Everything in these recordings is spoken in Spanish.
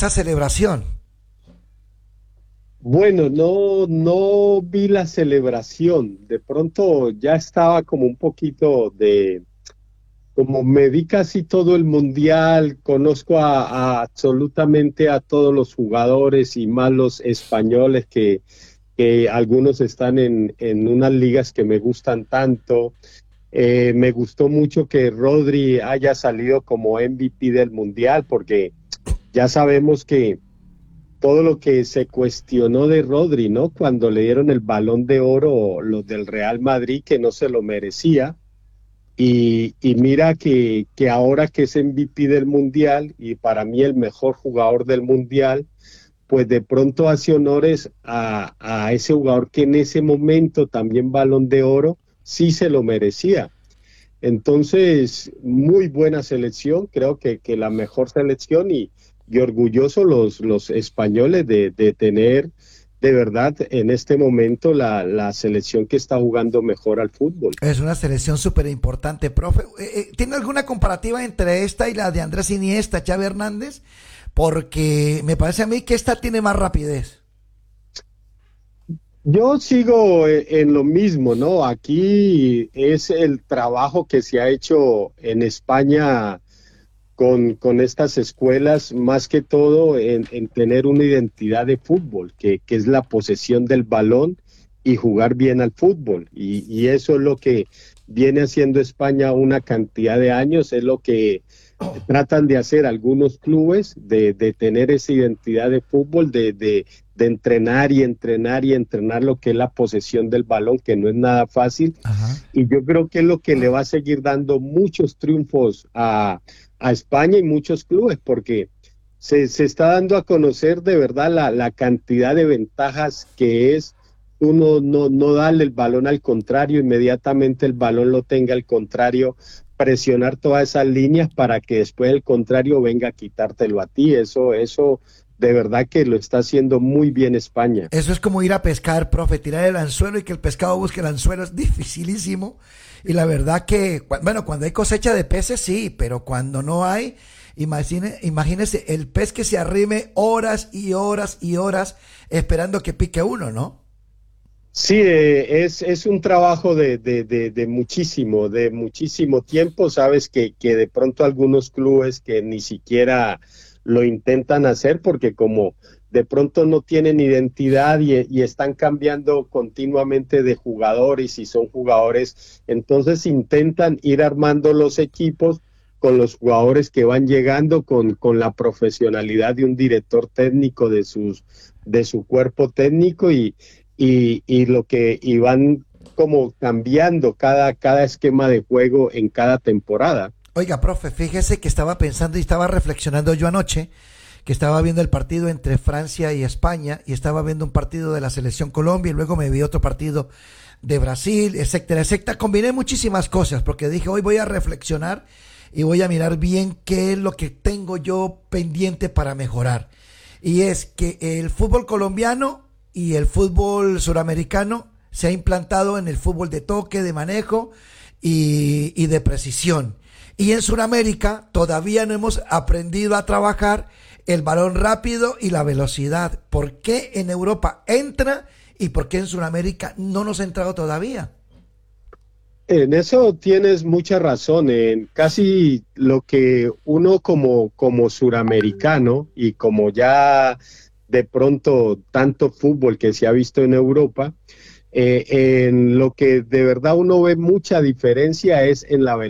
esa celebración? Bueno, no vi la celebración. De pronto ya estaba como un poquito como me vi casi todo el mundial, conozco a absolutamente a todos los jugadores y más los españoles que algunos están en unas ligas que me gustan tanto. Me gustó mucho que Rodri haya salido como MVP del mundial porque ya sabemos que todo lo que se cuestionó de Rodri, ¿no? Cuando le dieron el Balón de Oro los del Real Madrid, que no se lo merecía. Y mira que ahora que es MVP del Mundial y para mí el mejor jugador del Mundial, pues de pronto hace honores a ese jugador que en ese momento también Balón de Oro sí se lo merecía. Entonces, muy buena selección, creo que la mejor selección y orgulloso los españoles de tener de verdad en este momento la selección que está jugando mejor al fútbol. Es una selección súper importante, profe. ¿Tiene alguna comparativa entre esta y la de Andrés Iniesta, Xavi Hernández? Porque me parece a mí que esta tiene más rapidez. Yo sigo en lo mismo, ¿no? Aquí es el trabajo que se ha hecho en España con estas escuelas, más que todo en tener una identidad de fútbol, que es la posesión del balón y jugar bien al fútbol. Y eso es lo que viene haciendo España una cantidad de años, es lo que tratan de hacer algunos clubes, de tener esa identidad de fútbol, de entrenar y entrenar y entrenar lo que es la posesión del balón, que no es nada fácil. Ajá. Y yo creo que es lo que le va a seguir dando muchos triunfos a España y muchos clubes, porque se está dando a conocer de verdad la cantidad de ventajas que es uno no darle el balón al contrario, inmediatamente el balón lo tenga al contrario, presionar todas esas líneas para que después el contrario venga a quitártelo a ti. Eso de verdad que lo está haciendo muy bien España. Eso es como ir a pescar, profe, tirar el anzuelo y que el pescado busque el anzuelo es dificilísimo. Y la verdad que, bueno, cuando hay cosecha de peces sí, pero cuando no hay, imagínese el pez que se arrime horas y horas y horas esperando que pique uno, ¿no? Sí, es un trabajo de muchísimo tiempo. Sabes que de pronto algunos clubes que ni siquiera lo intentan hacer porque como de pronto no tienen identidad y están cambiando continuamente de jugadores y son jugadores, entonces intentan ir armando los equipos con los jugadores que van llegando, con la profesionalidad de un director técnico de su cuerpo técnico y lo que y van como cambiando cada esquema de juego en cada temporada. Oiga, profe, fíjese que estaba pensando y estaba reflexionando yo anoche, que estaba viendo el partido entre Francia y España, y estaba viendo un partido de la selección Colombia, y luego me vi otro partido de Brasil, etcétera, etcétera. Combiné muchísimas cosas, porque dije, hoy voy a reflexionar y voy a mirar bien qué es lo que tengo yo pendiente para mejorar. Y es que el fútbol colombiano y el fútbol suramericano se ha implantado en el fútbol de toque, de manejo y de precisión. Y en Sudamérica todavía no hemos aprendido a trabajar el balón rápido y la velocidad. ¿Por qué en Europa entra y por qué en Sudamérica no nos ha entrado todavía? En eso tienes mucha razón. En casi lo que uno como suramericano y como ya de pronto tanto fútbol que se ha visto en Europa, en lo que de verdad uno ve mucha diferencia es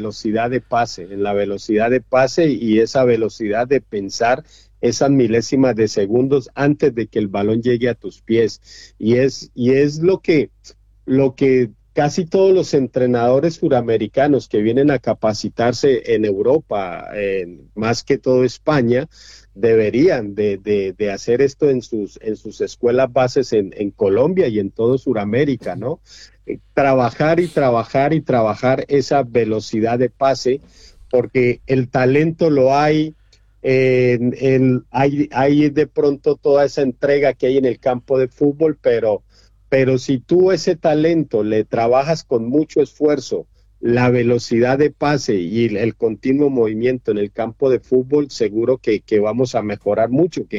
en la velocidad de pase y esa velocidad de pensar esas milésimas de segundos antes de que el balón llegue a tus pies. Y es lo que casi todos los entrenadores suramericanos que vienen a capacitarse en Europa, más que todo España, deberían de hacer esto en sus escuelas bases en Colombia y en todo Sudamérica, ¿no? Trabajar y trabajar y trabajar esa velocidad de pase, porque el talento lo hay, hay de pronto toda esa entrega que hay en el campo de fútbol, pero si tú ese talento le trabajas con mucho esfuerzo, la velocidad de pase y el continuo movimiento en el campo de fútbol, seguro que vamos a mejorar mucho, que